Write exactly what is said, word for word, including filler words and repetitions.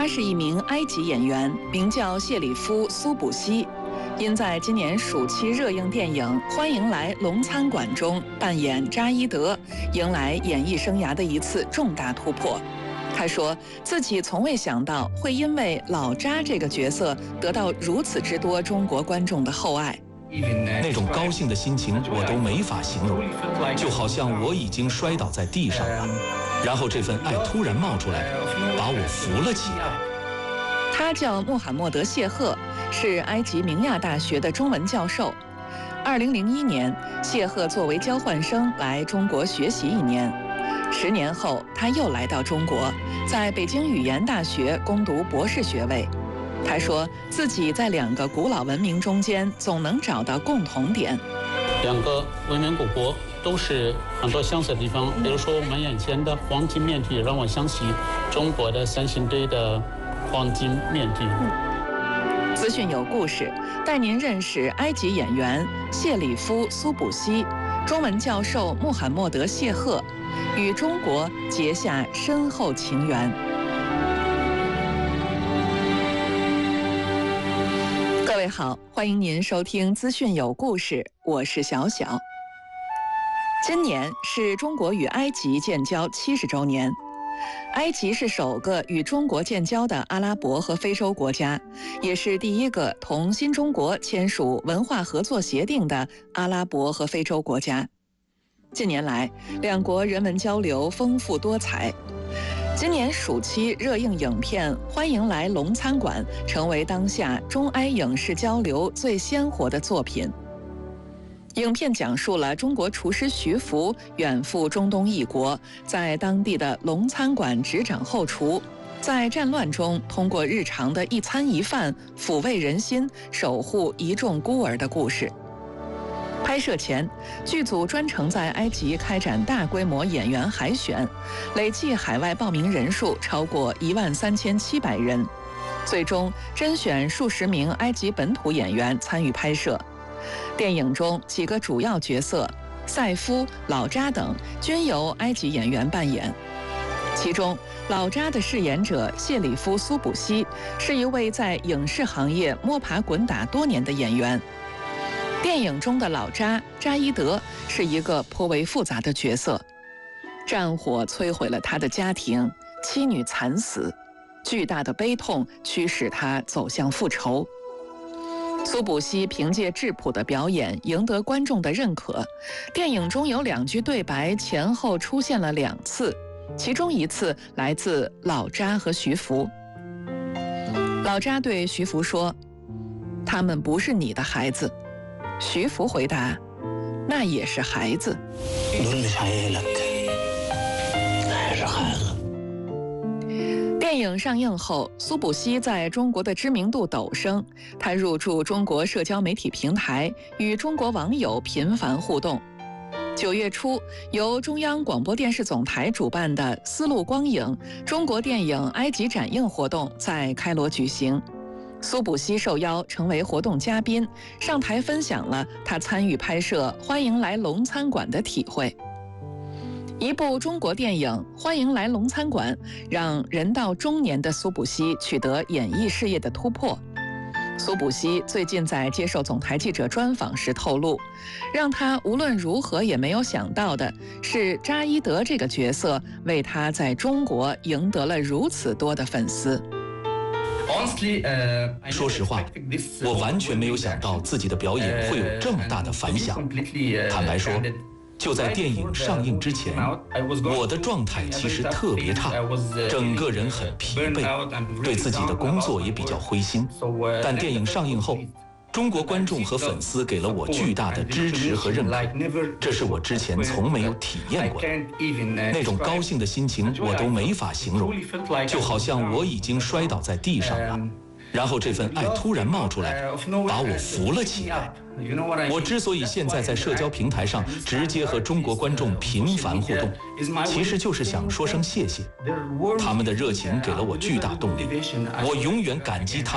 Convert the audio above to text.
是一名埃及演员，名叫谢里夫·苏卜西，因在今年暑期热映电影《欢迎来龙餐馆》中扮演扎伊德，迎来演艺生涯的一次重大突破。他说自己从未想到会因为老扎这个角色得到如此之多中国观众的厚爱。 那种高兴的心情我都没法形容，就好像我已经摔倒在地上了，然后这份爱突然冒出来，把我扶了起来。 他叫穆罕默德·谢赫，是埃及明亚大学的中文教授。二零零一年，谢赫作为交换生来中国学习一年，十年后他又来到中国，在北京语言大学攻读博士学位。他说自己在两个古老文明中间总能找到共同点。 两个文明古国都是很多相似的地方，比如说我们眼前的黄金面具让我想起中国的三星堆的黄金面具。 资讯有故事，带您认识埃及演员谢里夫·苏卜西，中文教授穆罕默德·谢赫，与中国结下深厚情缘。各位好，欢迎您收听资讯有故事，我是小小。今年是中国与埃及建交七十周年。埃及是首个与中国建交的阿拉伯和非洲国家，也是第一个同新中国签署文化合作协定的阿拉伯和非洲国家。近年来，两国人文交流丰富多彩。今年暑期热映影片《欢迎来龙餐馆》成为当下中埃影视交流最鲜活的作品。影片讲述了中国厨师徐福远赴中东一国，在当地的龙餐馆执掌后厨，在战乱中通过日常的一餐一饭抚慰人心，守护一众孤儿的故事。拍摄前，剧组专程在埃及开展大规模演员海选，累计海外报名人数超过一万三千七百人，最终甄选数十名埃及本土演员参与拍摄。电影中几个主要角色赛夫、老扎等均由埃及演员扮演。其中，老扎的饰演者谢里夫·苏卜西是一位在影视行业摸爬滚打多年的演员。电影中的老扎扎伊德是一个颇为复杂的角色，战火摧毁了他的家庭，妻女惨死，巨大的悲痛驱使他走向复仇。苏卜西凭借质朴的表演赢得观众的认可，电影中有两句对白前后出现了两次，其中一次来自老扎和徐福。老扎对徐福说：“他们不是你的孩子。”徐福回答：“那也是孩子。”电影上映后，苏卜西在中国的知名度陡升，他入驻中国社交媒体平台，与中国网友频繁互动。九月初，由中央广播电视总台主办的丝路光影中国电影埃及展映活动在开罗举行。苏卜西受邀成为活动嘉宾，上台分享了他参与拍摄《欢迎来龙餐馆》的体会。一部中国电影《欢迎来龙餐馆》让人到中年的苏卜西取得演艺事业的突破。苏卜西最近在接受总台记者专访时透露，让他无论如何也没有想到的是，扎伊德这个角色为他在中国赢得了如此多的粉丝。 说实话，我完全没有想到自己的表演会有这么大的反响。坦白说，就在电影上映之前，我的状态其实特别差，整个人很疲惫，对自己的工作也比较灰心。但电影上映后，中国观众和粉丝给了我巨大的支持和认可，这是我之前从没有体验过的。那种高兴的心情我都没法形容，就好像我已经摔倒在地上了，然后这份爱突然冒出来，把我扶了起来。我之所以现在在社交平台上直接和中国观众频繁互动，其实就是想说声谢谢。他们的热情给了我巨大动力，我永远感激他们。